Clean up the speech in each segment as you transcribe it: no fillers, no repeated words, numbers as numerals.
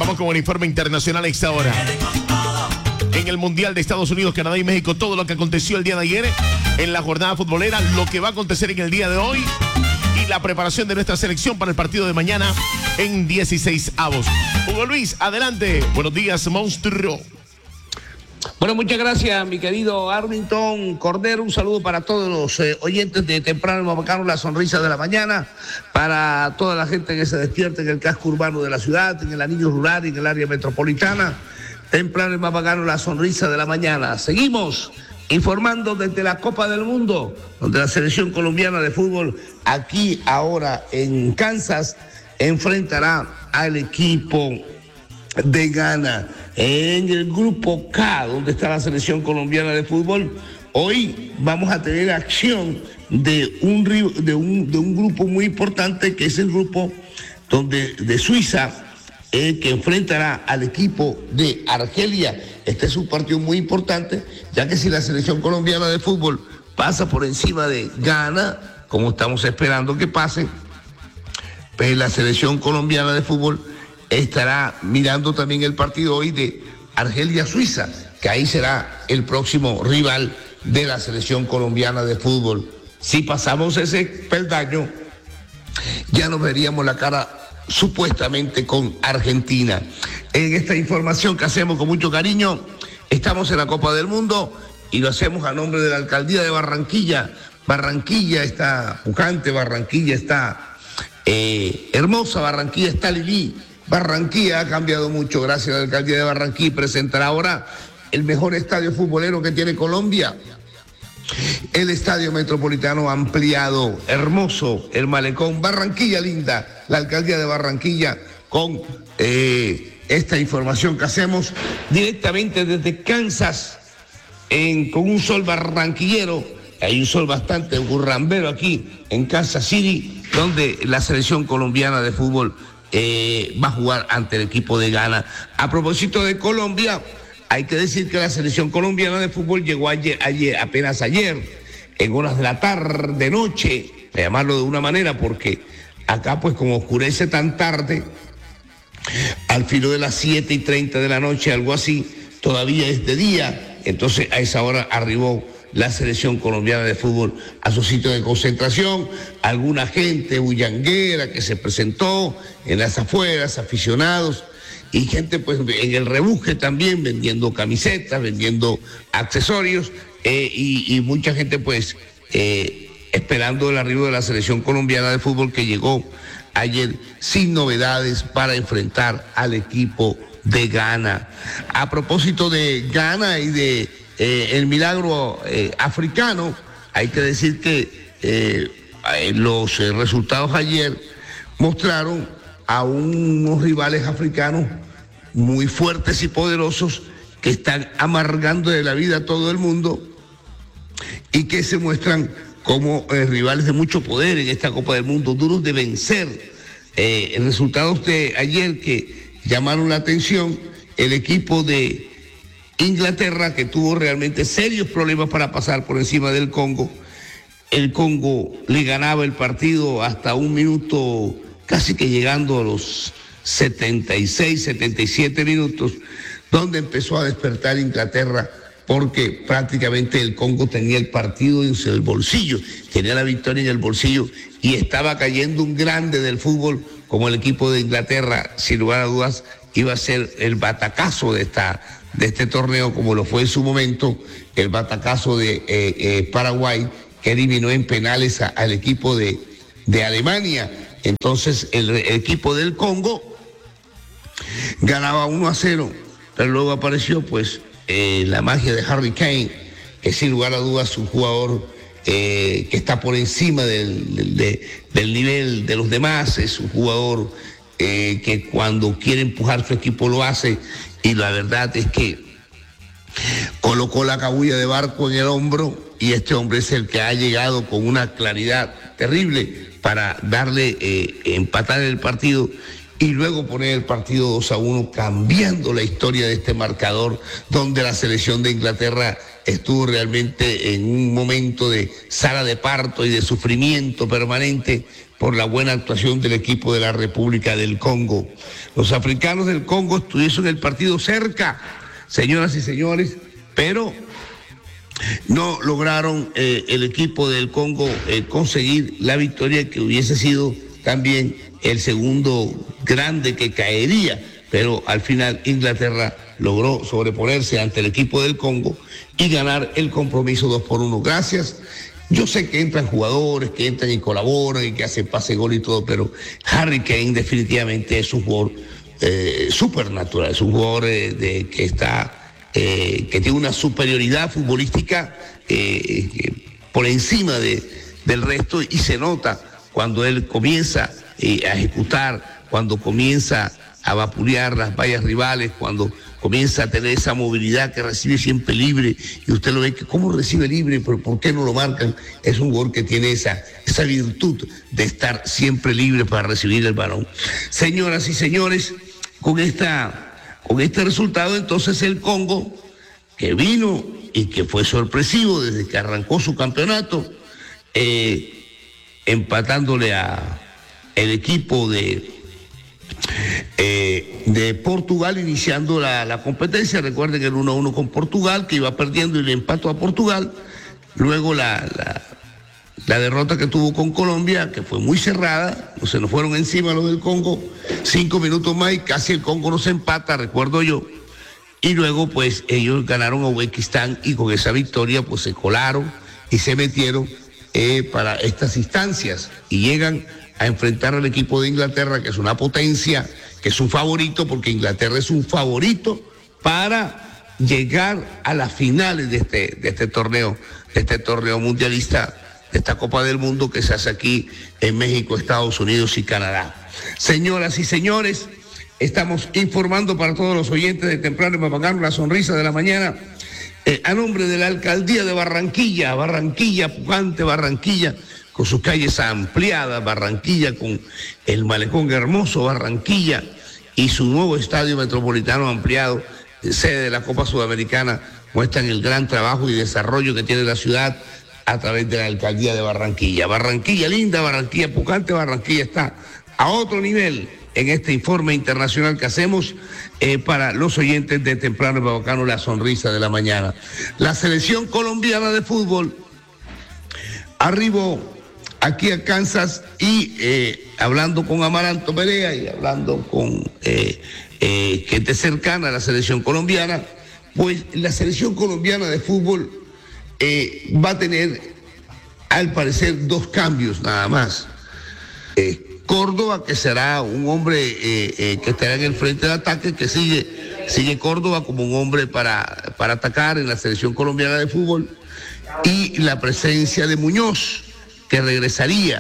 Vamos con el informe internacional a esta hora. En el Mundial de Estados Unidos, Canadá y México, todo lo que aconteció el día de ayer en la jornada futbolera, lo que va a acontecer en el día de hoy y la preparación de nuestra selección para el partido de mañana en 16avos. Hugo Luis, adelante. Buenos días, monstruo. Bueno, muchas gracias, mi querido Arlington Cordero. Un saludo para todos los oyentes de Temprano en Mapacano, la sonrisa de la mañana, para toda la gente que se despierta en el casco urbano de la ciudad, en el anillo rural y en el área metropolitana. Temprano en Mapacano, la sonrisa de la mañana. Seguimos informando desde la Copa del Mundo, donde la selección colombiana de fútbol, aquí ahora en Kansas, enfrentará al equipo de Ghana. En el grupo K, donde está la selección colombiana de fútbol, hoy vamos a tener acción de un grupo muy importante, que es el grupo de Suiza, que enfrentará al equipo de Argelia. Este es un partido muy importante, ya que si la selección colombiana de fútbol pasa por encima de Ghana, como estamos esperando que pase, pues la selección colombiana de fútbol estará mirando también el partido hoy de Argelia-Suiza, que ahí será el próximo rival de la selección colombiana de fútbol. Si pasamos ese peldaño, ya nos veríamos la cara supuestamente con Argentina. En esta información que hacemos con mucho cariño, estamos en la Copa del Mundo y lo hacemos a nombre de la Alcaldía de Barranquilla. Barranquilla está pujante, Barranquilla está hermosa, Barranquilla está Lili. Barranquilla ha cambiado mucho gracias a la Alcaldía de Barranquilla y presentará ahora el mejor estadio futbolero que tiene Colombia. El estadio metropolitano ampliado, hermoso, el malecón, Barranquilla linda, la Alcaldía de Barranquilla con esta información que hacemos directamente desde Kansas, con un sol barranquillero. Hay un sol bastante burrambero aquí en Kansas City, donde la selección colombiana de fútbol va a jugar ante el equipo de Ghana. A propósito de Colombia, hay que decir que la selección colombiana de fútbol llegó apenas ayer, en horas de la tarde, noche, para llamarlo de una manera, porque acá pues como oscurece tan tarde, al filo de las 7:30 de la noche, algo así, todavía es de día, entonces a esa hora arribó la selección colombiana de fútbol a su sitio de concentración, alguna gente bullanguera que se presentó en las afueras, aficionados, y gente pues en el rebuje también, vendiendo camisetas, vendiendo accesorios, y mucha gente pues esperando el arribo de la selección colombiana de fútbol, que llegó ayer sin novedades para enfrentar al equipo de Ghana. A propósito de Ghana y de el milagro africano, hay que decir que los resultados ayer mostraron a unos rivales africanos muy fuertes y poderosos que están amargando de la vida a todo el mundo y que se muestran como rivales de mucho poder en esta Copa del Mundo, duros de vencer. Resultados de ayer que llamaron la atención: el equipo de Inglaterra, que tuvo realmente serios problemas para pasar por encima del Congo. El Congo le ganaba el partido hasta un minuto, casi que llegando a los 76, 77 minutos, donde empezó a despertar Inglaterra, porque prácticamente el Congo tenía el partido en el bolsillo, tenía la victoria en el bolsillo, y estaba cayendo un grande del fútbol como el equipo de Inglaterra. Sin lugar a dudas iba a ser el batacazo de este torneo, como lo fue en su momento el batacazo de Paraguay, que eliminó en penales al equipo de Alemania. Entonces el equipo del Congo ganaba 1-0, pero luego apareció pues la magia de Harry Kane, que sin lugar a dudas un jugador que está por encima del nivel de los demás. Es un jugador que cuando quiere empujar su equipo lo hace, y la verdad es que colocó la cabulla de Barco en el hombro, y este hombre es el que ha llegado con una claridad terrible para darle, empatar el partido y luego poner el partido 2-1, cambiando la historia de este marcador, donde la selección de Inglaterra estuvo realmente en un momento de sala de parto y de sufrimiento permanente, por la buena actuación del equipo de la República del Congo. Los africanos del Congo estuvieron el partido cerca, señoras y señores, pero no lograron el equipo del Congo conseguir la victoria, que hubiese sido también el segundo grande que caería, pero al final Inglaterra logró sobreponerse ante el equipo del Congo y ganar el compromiso 2-1. Gracias. Yo sé que entran jugadores, que entran y colaboran y que hacen pase, gol y todo, pero Harry Kane definitivamente es un jugador supernatural, es un jugador que tiene una superioridad futbolística por encima del resto, y se nota cuando él comienza a ejecutar, cuando comienza a vapulear las vallas rivales, cuando comienza a tener esa movilidad que recibe siempre libre, y usted lo ve que cómo recibe libre, pero ¿por qué no lo marcan? Es un jugador que tiene esa virtud de estar siempre libre para recibir el balón. Señoras y señores, con este resultado, entonces el Congo, que vino y que fue sorpresivo desde que arrancó su campeonato, empatándole a el equipo de Portugal, iniciando la competencia. Recuerden el 1-1 con Portugal, que iba perdiendo y le empató a Portugal. Luego la derrota que tuvo con Colombia, que fue muy cerrada, se nos fueron encima los del Congo, 5 minutos más y casi el Congo nos empata, recuerdo yo. Y luego pues ellos ganaron a Uzbekistán, y con esa victoria pues se colaron y se metieron para estas instancias, y llegan a enfrentar al equipo de Inglaterra, que es una potencia, que es un favorito, porque Inglaterra es un favorito para llegar a las finales de este torneo mundialista, de esta Copa del Mundo que se hace aquí en México, Estados Unidos y Canadá. Señoras y señores, estamos informando para todos los oyentes de Temprano y Mapacano, la sonrisa de la mañana, a nombre de la Alcaldía de Barranquilla, pujante Barranquilla, con sus calles ampliadas, Barranquilla con el malecón hermoso, Barranquilla, y su nuevo estadio metropolitano ampliado, sede de la Copa Sudamericana, muestran el gran trabajo y desarrollo que tiene la ciudad a través de la Alcaldía de Barranquilla. Barranquilla linda, Barranquilla pujante, Barranquilla está a otro nivel en este informe internacional que hacemos para los oyentes de Temprano y Mapacano, la sonrisa de la mañana. La selección colombiana de fútbol arribó aquí a Kansas, y hablando con Amaranto Perea y hablando con gente cercana a la selección colombiana, pues la selección colombiana de fútbol va a tener, al parecer, 2 cambios nada más. Córdoba, que será un hombre que estará en el frente de ataque, que sigue Córdoba como un hombre para atacar en la selección colombiana de fútbol, y la presencia de Muñoz, que regresaría,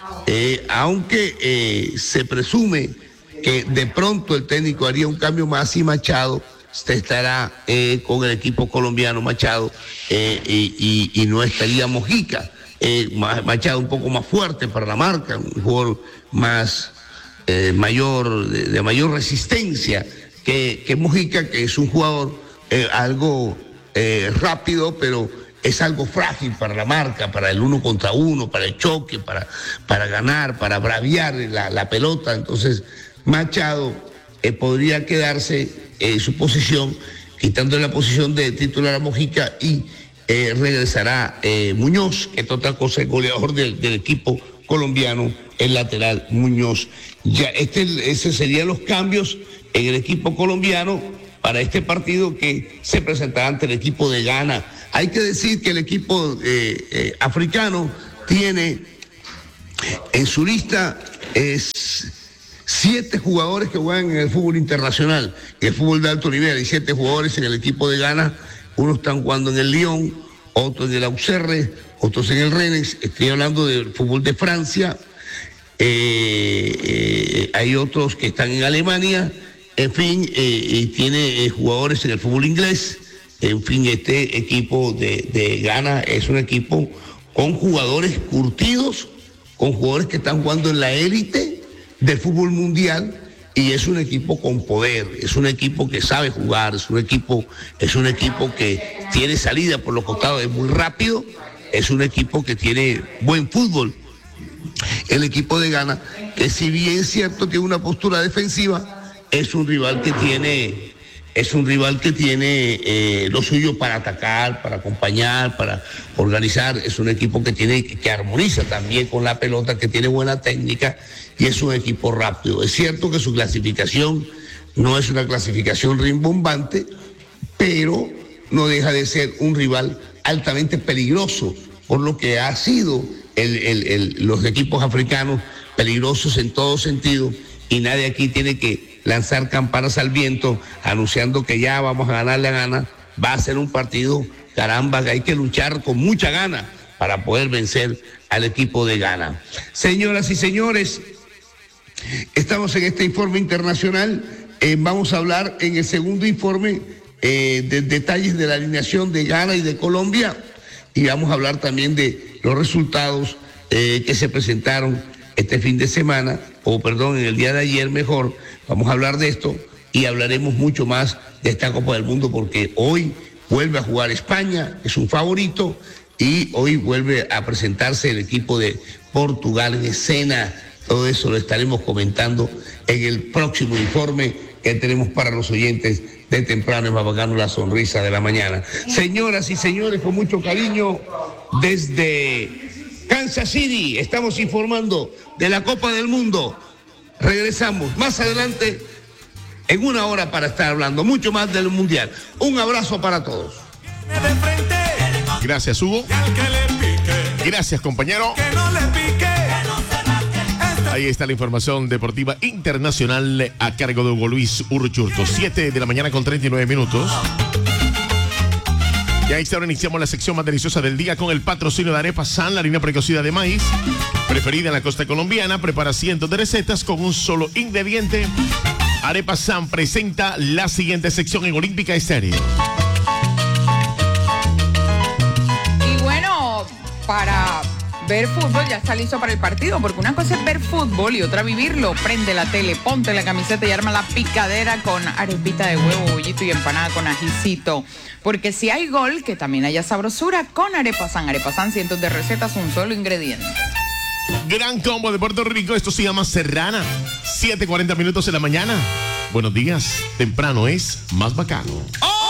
aunque se presume que de pronto el técnico haría un cambio más, y Machado estará con el equipo colombiano, Machado, y no estaría Mojica. Machado un poco más fuerte para la marca, un jugador más de mayor resistencia que Mojica, que es un jugador algo rápido, pero es algo frágil para la marca, para el 1 contra 1, para el choque, para ganar, para braviar la pelota. Entonces Machado podría quedarse en su posición, quitando la posición de titular a Mojica, y regresará Muñoz, que es otra cosa, el goleador del equipo colombiano, el lateral Muñoz. Ya ese serían los cambios en el equipo colombiano para este partido que se presentará ante el equipo de Ghana. Hay que decir que el equipo africano tiene en su lista 7 jugadores que juegan en el fútbol internacional, en el fútbol de alto nivel. Hay 7 jugadores en el equipo de Ghana. Unos están jugando en el Lyon, otros en el Auxerre, otros en el Rennes. Estoy hablando del fútbol de Francia. Hay otros que están en Alemania. En fin, tiene jugadores en el fútbol inglés. En fin, este equipo de Ghana es un equipo con jugadores curtidos, con jugadores que están jugando en la élite del fútbol mundial, y es un equipo con poder, es un equipo que sabe jugar, es un equipo que tiene salida por los costados, es muy rápido, es un equipo que tiene buen fútbol. el equipo de Ghana, que si bien es cierto tiene una postura defensiva, es un rival que tiene lo suyo para atacar, para acompañar, para organizar. Es un equipo que armoniza también con la pelota, que tiene buena técnica y es un equipo rápido. Es cierto que su clasificación no es una clasificación rimbombante, pero no deja de ser un rival altamente peligroso, por lo que ha sido los equipos africanos peligrosos en todo sentido, y nadie aquí tiene que lanzar campanas al viento anunciando que ya vamos a ganarle a Ghana. Va a ser un partido, caramba, que hay que luchar con mucha gana para poder vencer al equipo de Ghana. Señoras y señores, estamos en este informe internacional. Vamos a hablar en el segundo informe de detalles de la alineación de Ghana y de Colombia, y vamos a hablar también de los resultados que se presentaron este fin de semana, en el día de ayer mejor. Vamos a hablar de esto y hablaremos mucho más de esta Copa del Mundo, porque hoy vuelve a jugar España, es un favorito, y hoy vuelve a presentarse el equipo de Portugal en escena. Todo eso lo estaremos comentando en el próximo informe que tenemos para los oyentes de temprano en Bacano, la sonrisa de la mañana. Señoras y señores, con mucho cariño, desde Kansas City estamos informando de la Copa del Mundo. Regresamos más adelante en una hora para estar hablando mucho más del Mundial. Un abrazo para todos. Gracias, Hugo. Gracias, compañero. Ahí está la información deportiva internacional a cargo de Hugo Luis Urchurto. 7 de la mañana con 39 minutos. Y ahí ahora iniciamos la sección más deliciosa del día con el patrocinio de Arepa San, la harina precocida de maíz, preferida en la costa colombiana. Prepara cientos de recetas con un solo ingrediente. Arepa San presenta la siguiente sección en Olímpica Estéreo. Y bueno, para ver fútbol, ya está listo para el partido, porque una cosa es ver fútbol y otra vivirlo. Prende la tele, ponte la camiseta y arma la picadera con arepita de huevo, bollito y empanada con ajicito. Porque si hay gol, que también haya sabrosura con Arepa San. Arepa San, cientos de recetas, un solo ingrediente. Gran combo de Puerto Rico, esto se llama Serrana. 7:40 minutos de la mañana. Buenos días, temprano es más bacano. ¡Oh!